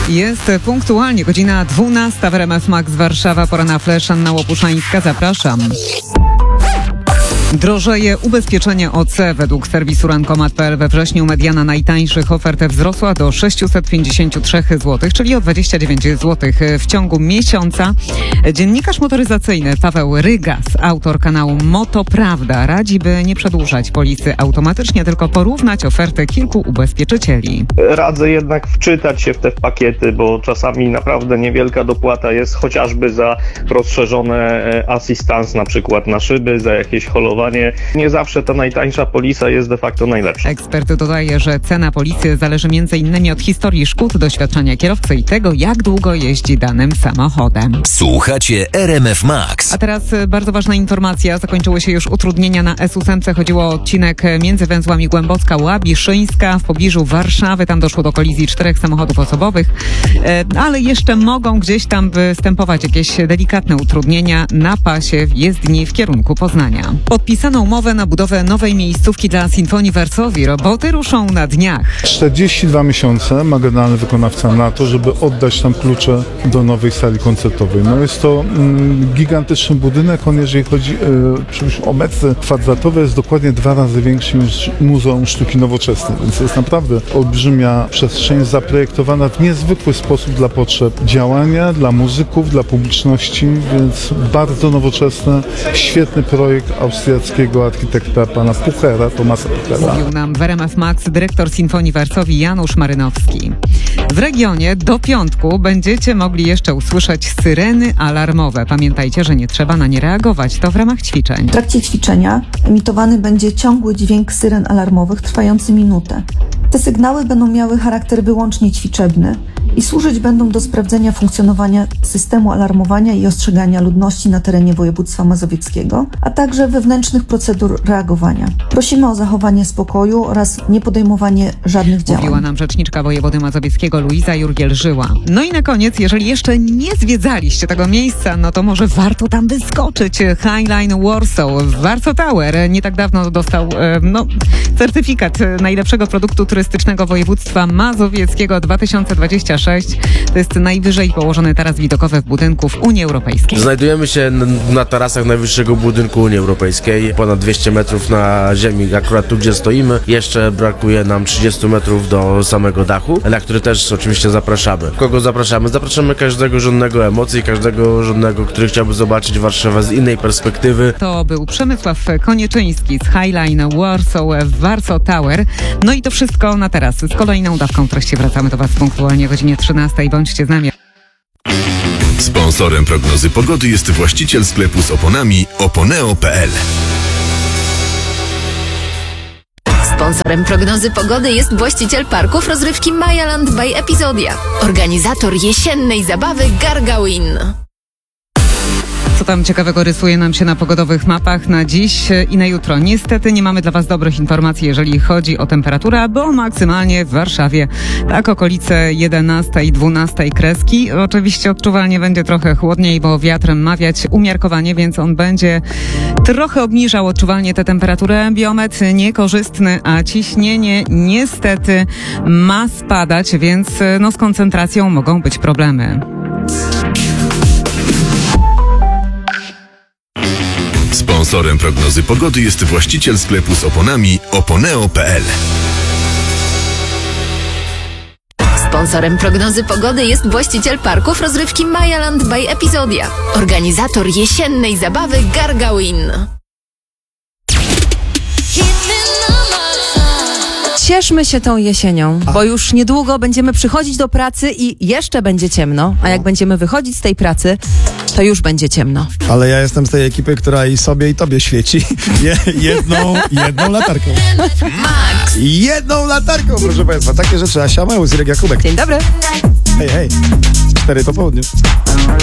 Jest punktualnie godzina 12 w RMF Max Warszawa. Pora na flash. Anna Łopuszańska, zapraszam. Drożeje ubezpieczenie OC. Według serwisu Rankomat.pl we wrześniu mediana najtańszych ofert wzrosła do 653 zł, czyli o 29 zł w ciągu miesiąca. Dziennikarz motoryzacyjny Paweł Rygas, autor kanału Moto Prawda, radzi, by nie przedłużać polisy automatycznie, tylko porównać oferty kilku ubezpieczycieli. Radzę jednak wczytać się w te pakiety, bo czasami naprawdę niewielka dopłata jest chociażby za rozszerzone assistance, na przykład na szyby, za jakieś holowanie. Nie zawsze ta najtańsza polisa jest de facto najlepsza. Ekspert dodaje, że cena polisy zależy m.in. od historii szkód, doświadczenia kierowcy i tego, jak długo jeździ danym samochodem. Słuchacie RMF Max. A teraz bardzo ważna informacja. Zakończyły się już utrudnienia na S8. Chodziło o odcinek między węzłami Głębocka-Łabiszyńska w pobliżu Warszawy. Tam doszło do kolizji 4 samochodów osobowych, ale jeszcze mogą gdzieś tam występować jakieś delikatne utrudnienia na pasie w jezdni w kierunku Poznania. Podpisano umowę na budowę nowej miejscówki dla Sinfonii Varsovie. Roboty ruszą na dniach. 42 miesiące ma generalny wykonawca na to, żeby oddać tam klucze do nowej sali koncertowej. No jest to gigantyczny budynek. On, jeżeli chodzi o metry kwadratowe, jest dokładnie 2 razy większy niż Muzeum Sztuki Nowoczesnej. Więc to jest naprawdę olbrzymia przestrzeń zaprojektowana w niezwykły sposób dla potrzeb działania, dla muzyków, dla publiczności, więc bardzo nowoczesny, świetny projekt austriackiego architekta pana Puchera, Tomasa Puchera. Mówił nam w RMF Max dyrektor Sinfonii Varsovie Janusz Marynowski. W regionie do piątku będziecie mogli jeszcze usłyszeć syreny alarmowe. Pamiętajcie, że nie trzeba na nie reagować. To w ramach ćwiczeń. W trakcie ćwiczenia emitowany będzie ciągły dźwięk syren alarmowych trwający minutę. Te sygnały będą miały charakter wyłącznie ćwiczebny i służyć będą do sprawdzenia funkcjonowania systemu alarmowania i ostrzegania ludności na terenie województwa mazowieckiego, a także wewnętrznych procedur reagowania. Prosimy o zachowanie spokoju oraz niepodejmowanie żadnych działań. Mówiła nam rzeczniczka wojewody mazowieckiego Luiza Jurgiel-Żyła. No i na koniec, jeżeli jeszcze nie zwiedzaliście tego miejsca, no to może warto tam wyskoczyć. Highline Warsaw w Warsaw Tower nie tak dawno dostał certyfikat najlepszego produktu turystycznego województwa mazowieckiego 2026. To jest najwyżej położony taras widokowy w budynku w Unii Europejskiej. Znajdujemy się na tarasach najwyższego budynku Unii Europejskiej. Ponad 200 metrów na ziemi, akurat tu, gdzie stoimy. Jeszcze brakuje nam 30 metrów do samego dachu, na który też oczywiście zapraszamy. Kogo zapraszamy? Zapraszamy każdego żądnego emocji, każdego żądnego, który chciałby zobaczyć Warszawę z innej perspektywy. To był Przemysław Konieczyński z Highline Warsaw w Warsaw Tower. No i to wszystko na teraz. Z kolejną dawką treści wracamy do Was punktualnie o godzinie 13. Bądźcie z nami. Sponsorem prognozy pogody jest właściciel sklepu z oponami oponeo.pl. Sponsorem prognozy pogody jest właściciel parków rozrywki Mayaland by Epizodia. Organizator jesiennej zabawy Gargawin. Co tam ciekawego rysuje nam się na pogodowych mapach na dziś i na jutro? Niestety nie mamy dla Was dobrych informacji, jeżeli chodzi o temperaturę, bo maksymalnie w Warszawie tak okolice 11 i 12 kreski. Oczywiście odczuwalnie będzie trochę chłodniej, bo wiatr ma wiać umiarkowanie, więc on będzie trochę obniżał odczuwalnie tę temperaturę. Biometr niekorzystny, a ciśnienie niestety ma spadać, więc z koncentracją mogą być problemy. Sponsorem prognozy pogody jest właściciel sklepu z oponami oponeo.pl. Sponsorem prognozy pogody jest właściciel parków rozrywki Mayaland by Epizodia. Organizator jesiennej zabawy Gargawin. Cieszmy się tą jesienią, bo już niedługo będziemy przychodzić do pracy i jeszcze będzie ciemno, a jak będziemy wychodzić z tej pracy, to już będzie ciemno. Ale ja jestem z tej ekipy, która i sobie, i tobie świeci jedną latarką. Max. Jedną latarką, proszę Państwa. Takie rzeczy. Asia Małus, Irek Jakubek. Dzień dobry. Hej. 4 po południu.